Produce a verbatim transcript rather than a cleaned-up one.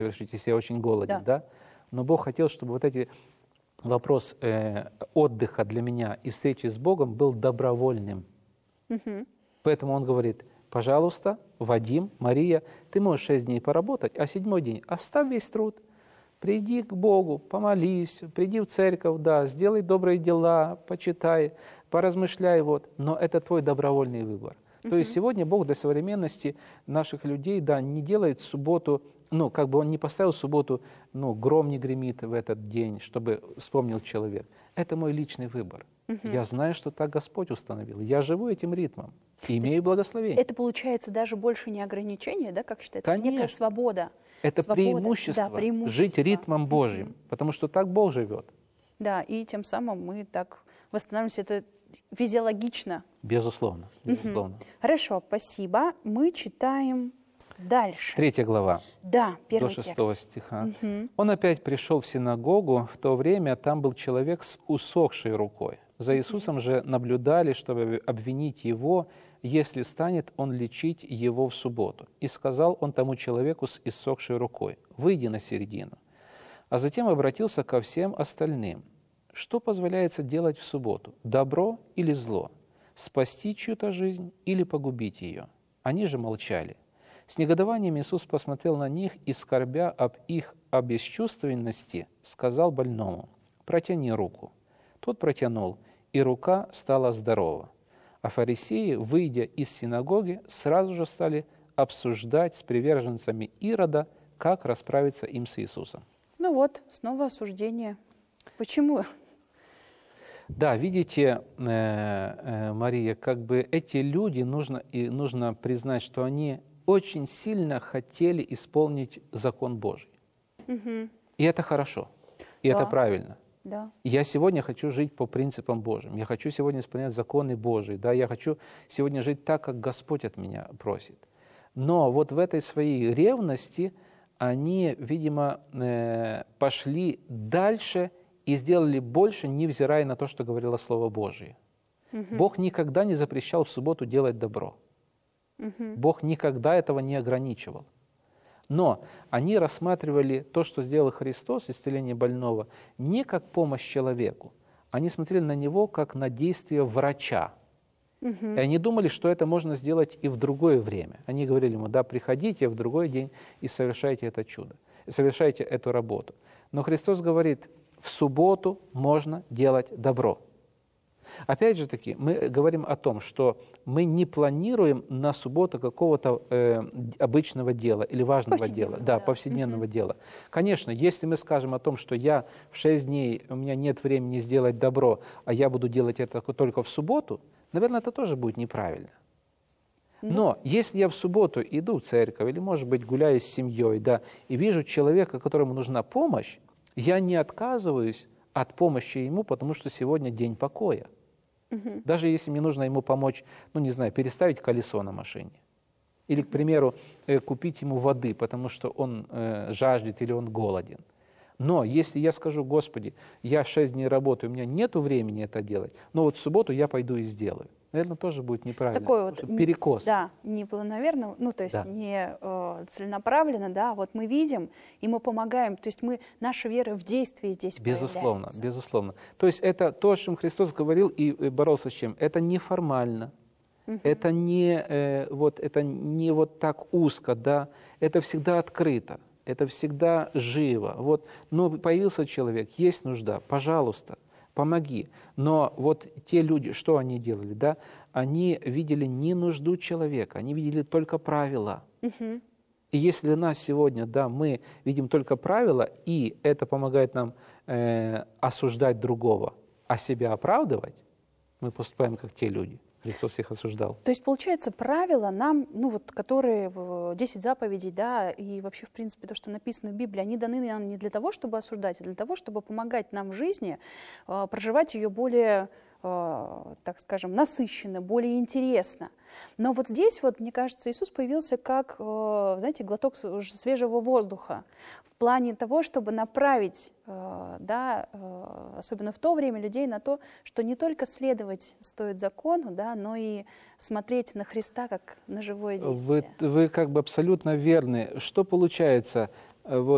совершить, если я очень голоден, Да. да? Но Бог хотел, чтобы вот эти вопрос э, отдыха для меня и встречи с Богом был добровольным. Мгм. Поэтому Он говорит: пожалуйста, Вадим, Мария, ты можешь шесть дней поработать, а седьмой день оставь весь труд. Приди к Богу, помолись, приди в церковь, да, сделай добрые дела, почитай, поразмышляй, вот. Но это твой добровольный выбор. То есть сегодня Бог для современности наших людей, да, не делает субботу, ну, как бы Он не поставил субботу, ну, гром не гремит в этот день, чтобы вспомнил человек. Это мой личный выбор. Я знаю, что так Господь установил. Я живу этим ритмом и имею благословение. Это получается даже больше не ограничение, да, как считается, а некая Конечно. свобода. Это Свобода, преимущество, да, преимущество. жить ритмом Божьим, потому что так Бог живет. Да, и тем самым мы так восстанавливаемся. Это физиологично. Безусловно, безусловно. Хорошо, спасибо. Мы читаем дальше. Третья глава, Да, первый до текст. шестого стиха. «Он опять пришел в синагогу. В то время там был человек с усохшей рукой. За Иисусом же наблюдали, чтобы обвинить Его, если станет Он лечить его в субботу. И сказал Он тому человеку с иссохшей рукой: выйди на середину. А затем обратился ко всем остальным: что позволяется делать в субботу, добро или зло, спасти чью-то жизнь или погубить ее? Они же молчали. С негодованием Иисус посмотрел на них и, скорбя об их обесчувственности, сказал больному: протяни руку. Тот протянул, и рука стала здорова. А фарисеи, выйдя из синагоги, сразу же стали обсуждать с приверженцами Ирода, как расправиться им с Иисусом». Ну вот, снова осуждение. Почему? Да, видите, э, э, Мария, как бы эти люди, нужно, и нужно признать, что они очень сильно хотели исполнить закон Божий. Мгм. И это хорошо, и Да. это правильно. Да. Я сегодня хочу жить по принципам Божьим. Я хочу сегодня исполнять законы Божьи. Да? Я хочу сегодня жить так, как Господь от меня просит. Но вот в этой своей ревности они, видимо, э, пошли дальше и сделали больше, невзирая на то, что говорило Слово Божие. Бог никогда не запрещал в субботу делать добро. Бог никогда этого не ограничивал. Но они рассматривали то, что сделал Христос, исцеление больного, не как помощь человеку. Они смотрели на него как на действие врача. И они думали, что это можно сделать и в другое время. Они говорили ему: да, приходите в другой день и совершайте это чудо, совершайте эту работу. Но Христос говорит: в субботу можно делать добро. Опять же таки, мы говорим о том, что мы не планируем на субботу какого-то э, обычного дела или важного дела, да, да. повседневного дела. Конечно, если мы скажем о том, что я в шесть дней, у меня нет времени сделать добро, а я буду делать это только в субботу, наверное, это тоже будет неправильно. Но если я в субботу иду в церковь или, может быть, гуляю с семьей, да, и вижу человека, которому нужна помощь, я не отказываюсь от помощи ему, потому что сегодня день покоя. Даже если мне нужно ему помочь, ну, не знаю, переставить колесо на машине. Или, к примеру, э, купить ему воды, потому что он э, жаждет или он голоден. Но если я скажу: Господи, я шесть дней работаю, у меня нет времени это делать, но вот в субботу я пойду и сделаю. Наверное, тоже будет неправильно. Такой вот Потому что перекос. Да, не планомерно, ну то есть Да. не э, целенаправленно, да, вот мы видим и мы помогаем, то есть мы, наша вера в действии здесь Безусловно, проявляется. безусловно. То есть это то, о чем Христос говорил и и боролся с чем? Это не формально, это, не, э, вот, это не вот так узко, да, это всегда открыто, это всегда живо. Вот, ну, появился человек, есть нужда, пожалуйста, помоги. Но вот те люди, что они делали, да? Они видели не нужду человека, они видели только правила. И если для нас сегодня, да, мы видим только правила, и это помогает нам э, осуждать другого, а себя оправдывать, мы поступаем как те люди. Христос их осуждал. То есть, получается, правила нам, ну вот, которые в десять заповедей, да, и вообще, в принципе, то, что написано в Библии, они даны нам не для того, чтобы осуждать, а для того, чтобы помогать нам в жизни, э, проживать ее более, э, так скажем, насыщенно, более интересно. Но вот здесь, вот, мне кажется, Иисус появился как, э, знаете, глоток свежего воздуха в плане того, чтобы направить, э, да, э, особенно в то время, людей на то, что не только следовать стоит закону, да, но и смотреть на Христа как на живое действие. Вы, вы как бы абсолютно верны. Что получается? Вот